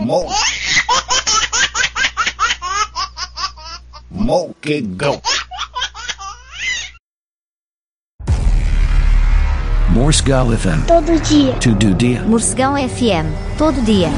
Morcegão. Morcegão FM. Todo dia. Todo dia. Morcegão FM. Todo dia.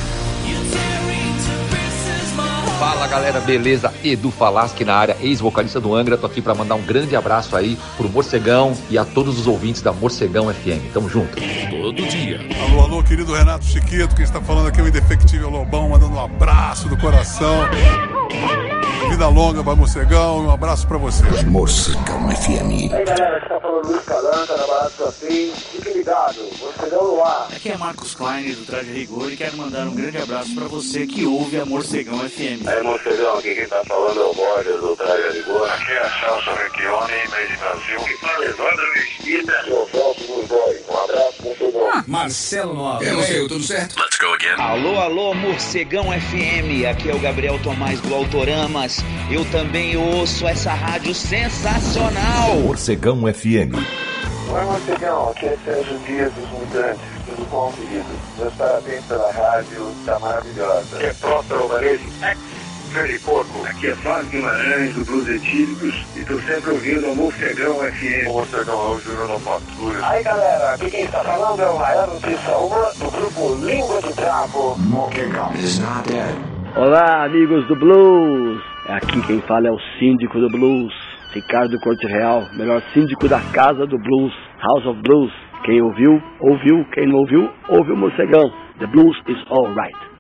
Fala galera, beleza? Edu Falaschi na área, ex-vocalista do Angra. Tô aqui pra mandar um grande abraço aí pro Morcegão e a todos os ouvintes da Morcegão FM. Tamo junto. Todo dia. Alô, alô, querido Renato Chiquito. Quem está falando aqui é o Indefectível Lobão, mandando um abraço do coração. Vida longa para Morcegão e um abraço pra você. Morcegão FM. Aí galera, que tá falando Luiz Calanca, na Barata do Afim. Fique ligado, Morcegão no ar. Aqui é Marcos Klein do Traje Rigor e quero mandar um grande abraço pra você que ouve a Morcegão FM. Aí Morcegão, aqui quem tá falando é o Borges do Traje Rigor. Aqui é a Celso Recchione, meio de Brasil. Que fala Evandro Mesquita. Eu Celso dos Dois. Um abraço, Morcegão. Marcelo Nova. Eu, tudo certo? Let's go again. Alô, alô, Morcegão FM. Aqui é o Gabriel Tomás do Autoramas. Eu também ouço essa rádio sensacional. Morcegão FM. Oi, Morcegão. Aqui é Sérgio Dias dos Mutantes. Tudo bom, querido? Meus parabéns pela rádio. Tá maravilhosa. Aqui é Próspero Alvarez, ex-Freddy Porco. Aqui é Fábio Guimarães do Blues Etílicos. E tô sempre ouvindo a Morcegão FM. O Morcegão é o Júnior na Patrulha. Aí, galera. Aqui quem está falando é o Rael Notícia 1 do grupo Língua de Trapo. Morcegão is not dead. Olá, amigos do Blues. Aqui quem fala é o síndico do Blues, Ricardo Corte Real, melhor síndico da Casa do Blues, House of Blues. Quem ouviu, ouviu. Quem não ouviu, ouviu o Morcegão. The Blues is all right.